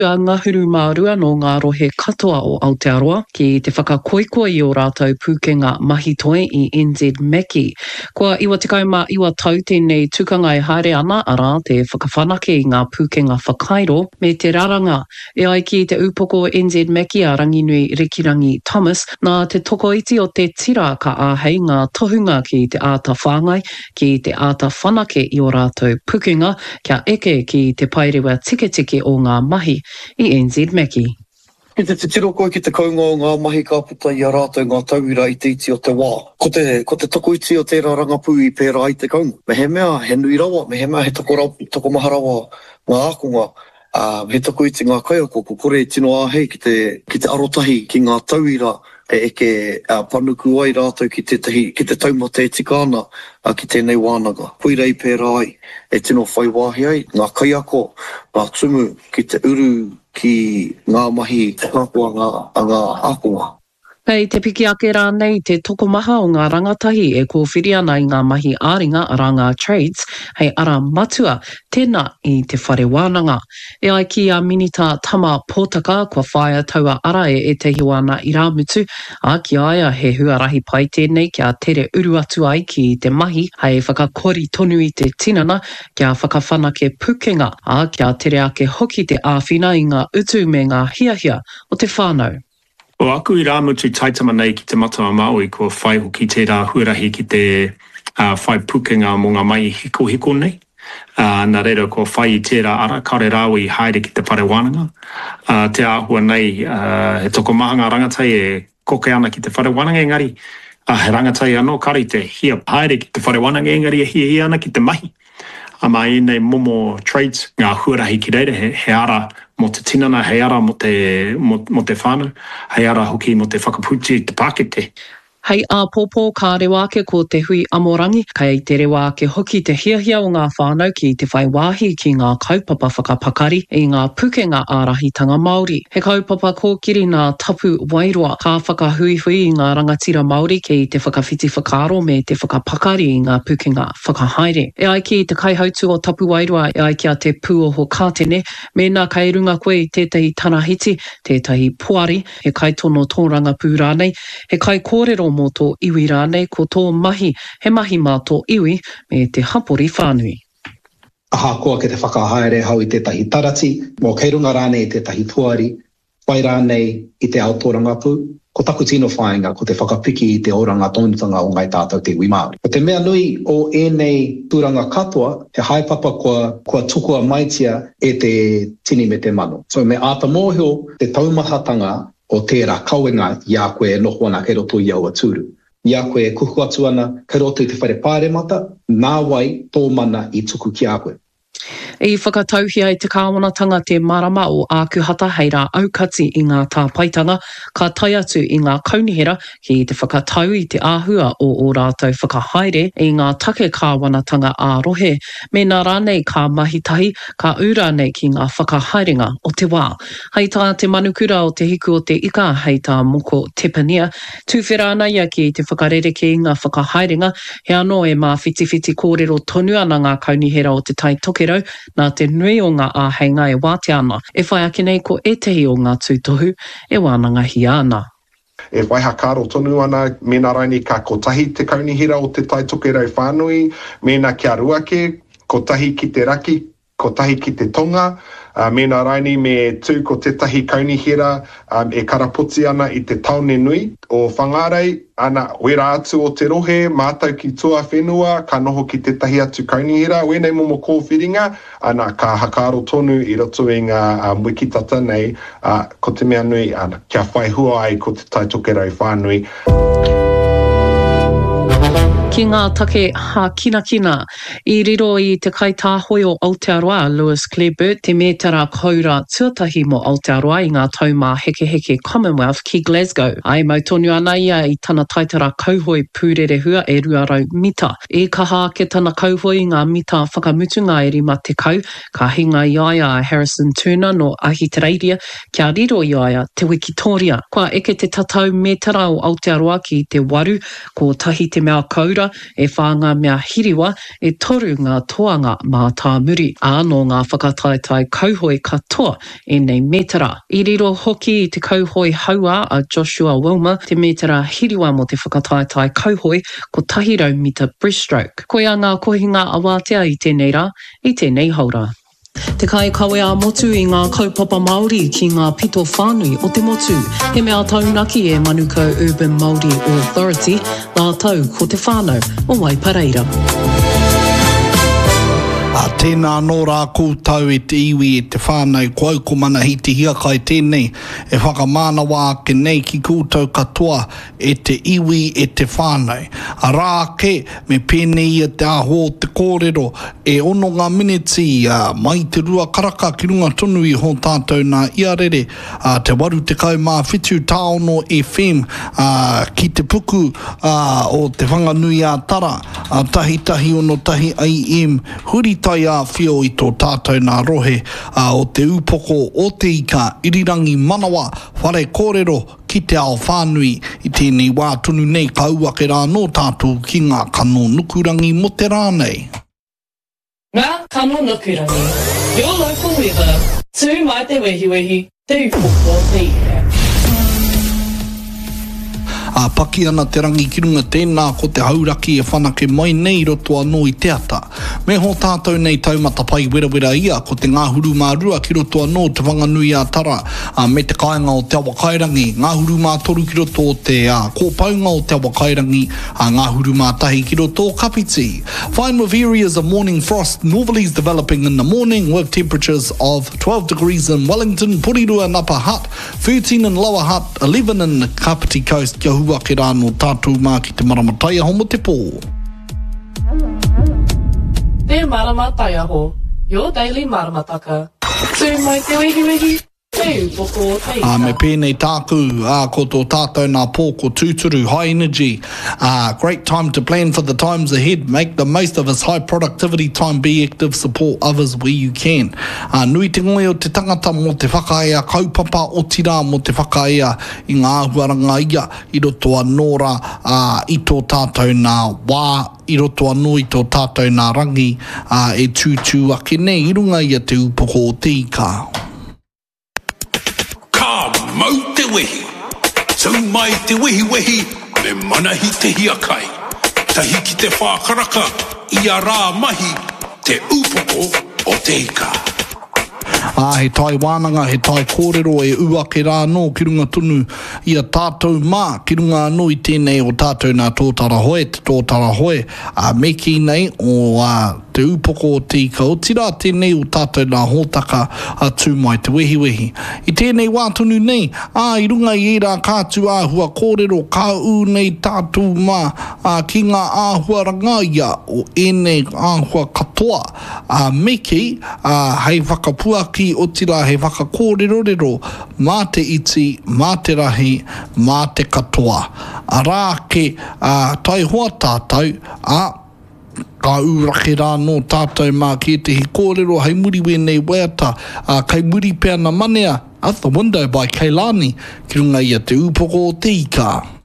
A ngā huru mārua no ngā rohe katoa o Aotearoa ki te whakakoikoi i o rātou pūkenga mahi toe i NZ Meki. Kua iwa tekau mā iwa tau tēnei tukanga e haere ana ara te whakawhanake i ngā pūkenga whakairo me te raranga. E ai ki te upoko NZ Meki a Ranginui Rekirangi Thomas nā te toko iti o te tira ka āhei ngā tohunga ki te āta whāngai ki te āta whanake i o rātou pūkenga kia eke ki te pairewa tike o ngā mahi i NZ Meki. Ki te tiro koe ki te kaunga o ngā mahi ka puta i a rātou ngā tauira i te iti o te wā. Ko te toko iti o tērā rangapū i pērā i te kaunga. Me he mea, he nui rawa, me he mea he toko maha rawa ngā ākonga. He toko iti ngā kaiako, ko kore tino āhei ki te arotahi ki ngā tauira e eke panuku ai rātou ki te taumata e tika ana ki tēnei wānanga. Puira i pērā ai, e tino whai wāhi ai, ngā kaiako, ngā tumu ki te uru ki ngā mahi kāpua ngā ākonga. Kei te piki ake rānei te tokomaha o ngā rangatahi e kōwhiri ana i ngā mahi āringa a ngā trades hei ara matua tēnā i te whare wānanga. E ai ki a Minita Tama Pōtaka kua whaia taua ara e te hiwana i rāmutu a ki aia he huarahi pai tēnei kia tere uru atu ai ki te mahi hei whakakori tonu i te tinana kia whakawhanake pukenga a kia tere ake hoki te āwhina i ngā utu me ngā hiahia o te whānau. O aku I rāmutu taitama nei ki te matua Māui kua whai hoki tērā huarahi ki te whai pukenga mō ngā mai hiko nei. Nā reira kua whai I tērā ara, kaore rāu I haere ki te whare wānanga. Te āhua nei, he toko maha ngā rangatai e koke ana ki te whare wānanga engari. He rangatai anō kari te hia haere ki te whare wānanga engari e hia ana ki te mahi. Ama I nei momo trades, ngā huarahi ki reire, he ara mo te tinana, he ara mo te whānau, he ara hoki mo te whakaputi te Pākete. Hei a pōpō ka rewa ake ko te hui amorangi, kei te rewa ake hoki te hiahia o ngā whānau ki te whai wāhi ki ngā kaupapa whakapakari i ngā pukenga ārahitanga Māori. He kaupapa kōkiri ngā tapu wairoa ka whakahuihui I ngā rangatira Māori ki te whakawhiti whakaaro me te whakapakari I ngā pukenga whakahaere. E ai ki te kaihautu o tapu wairoa e ai kia te pūoho kātene, me nā kai runga koe I tētahi tanahiti, tētahi puari, he kai tono tōranga pū rānei, he kai kōrero mō tō iwi rānei ko tō mahi, he mahi mā tō iwi me te hapori whānui. Aha koa ke te whakahaere hau I tētahi tarati, mō kei runga rānei I tētahi puari, whai rānei I te aotorangapū, ko taku tino whāinga ko te whakapiki I te oranga tonutanga o ngai tātou te iwi Māori. Ko te mea nui o ēnei tūranga katoa, he haipapa kua tukua maitia e te tini me te mano. So me āta mōhio te taumahatanga o tērā kauenga ia koe e noho ana kei roto I aua tūru. Ia koe e kuhu atu ana kei roto I te whare pāremata, nā wai tō mana I tuku ki a koe. I whakatauhia I te kāwanatanga te marama o ākuhata hei rā aukati I ngā tāpaitanga, ka tai atu I ngā kaunihera ki te whakatau I te āhua o rātou whakahaere I ngā take kāwanatanga ārohe, me nā rānei ka mahitahi, ka ura nei ki ngā whakahaerenga o te wā. Hei tā te manukura o te hiku o te ika hei tā moko tepania, tūwhera ana ia ki te whakarereke I ngā whakahaerenga, he anō e mā whiti kōrero tonu ana ngā kaunihera o te tai tokerau, nā te nui o ngā āheinga e wāte ana. E whai ake nei ko etehi o ngā tūtohu e wānangahi ana. E waihakaro tonu ana, mena raini ka kotahi te kaunihira o te taitokerau whānui, mena kia ruake, kotahi ki te raki, kotahi ki te tonga, mena raini me tū ko tetahi kaunihira e karapoti ana I te taone nui. O whangarei, ana wera atu o te rohe, mātau ki tua whenua, ka noho ki tetahi atu kaunihira, wenei momo kōwhiringa, ana ka hakaro tonu I roto I ngā wikitata nei, ko te mea nui, ana kia whai hua ai ko te taitokerau whānui. Ki ngā take hākinakina, I riro I te kaitāhoi o Aotearoa, Lewis Clareburt, te mētara kaura tuatahi mo Aotearoa I ngā taumā heke Commonwealth ki Glasgow. Ai mau tonu ana ia I tana taitara kauhoi pūrere hua e ruarau mita. E kaha ke tana kauhoi I ngā mita whakamutu ngā eri ma te kau, ka hinga I aia Harrison Turner no Ahitereiria, kia riro I aia te Wikitoria. Kua eke te tatau mētara o Aotearoa ki te waru, ko tahi te mea kaura hura e whanga mea hiriwa e toru ngā toanga mā tā muri anō ngā whakataetai kauhoi katoa e nei metara. I riro hoki I te kauhoi haua a Joshua Wilmer, te metara hiriwa mo te whakataetai kauhoi ko 100 mita breaststroke. Koe a ngā kohinga awatea I tēnei rā, I tēnei haura. Te kai kawe a motu I ngā kaupapa Māori ki ngā pito whānui o te motu. He mea taunaki e Manukau Urban Māori Authority, la tau ko te whānau o Waipareira. A tēnā nō rā kūtau e te iwi e te whānau ko au ko mana hi te hiakai tēnei e whakamānawa ke nei ki kūtau katoa e te iwi e te whānau. A rā ke me pēnei te aho te kōrero e ono ngā miniti mai te rua karaka ki runga tonu I hō tātou nā iarere te waru te kau mā whitu tāono FM ki te puku o te whanganui a tara tahi ono tahi AM huri tai a whio I tō tātou nā rohe o te upoko o te ika irirangi manawa whare kōrero ki te ao whānui I tēnei wā tunu nei ka uake rā no tātou ki ngā kano nukurangi mo te rānei. Ngā kano nukurangi. Your local weather. Tū mai te wehiwehi, te upoko te ika. Paki ana te rangi ki runga tēnā ko te hauraki e whanake mai nei roto anō I te ata. Me ho tātou nei taumata pai wera ia ko te ngāhuru mārua ki roto anō te whanganui a tara me te kāinga o te awa kairangi. Ngāhuru mā toru ki roto o te kōpaunga o te awa kairangi ngāhuru mā tahi ki roto o Kapiti. Fine with areas of morning frost, northerlies developing in the morning with temperatures of 12 degrees in Wellington, Porirua and Upper Hutt, 13 in Lower Hutt, 11 in the Kapiti coast, kia hua ke rā no tātou mā ki te maramatai aho mo te pō. Te maramatai aho, your daily maramataka. Tū mai te wehiwehi, te upoko te ika. Me pēnei tāku, ko tō tātou nā pō ko tūturu, high energy. Great time to plan for the times ahead. Make the most of this high productivity time. Be active, support others where you can. Nui te ngoe o te tangata mo te whakaea, kaupapa o tira mo te whakaea I ngā ahuaranga ia, I roto anō rā I tō tātou nā wā, I roto anō I tō tātou nā rangi e tūtū ake nei, I runga ia te upoko o te ika. Mau te wehi, tau mai te wehi, me manahi te hiakai. Tahi ki te whākaraka, I a rā mahi, te upoko o te ika. He tai wānanga, he tai kōrero e uake rā no ki runga tunu I a tātou mā, ki runga anō I tēnei o tātou nā tōtara hoe, te tōtara hoe, me ki nei o te upoko o te ika o tira tēnei o tātou nā hōtaka tū mai te wehiwehi. I tēnei wā tunu nei, I runga I era kātu āhua kōrero ka u nei tātou mā ki ngā āhua rangaia o enei āhua katoa. Me ki, hei whakapuaki o tira he whakakōrero mā te iti, mā te rahi, mā te katoa. Rā ke tai hoa tātou, ka urake rā no tātou mā ki te hi kōrero hei muri wenei weata, kei muri pēr na manea, Out the Window by Keilani, ki runga ia te upoko o te ika.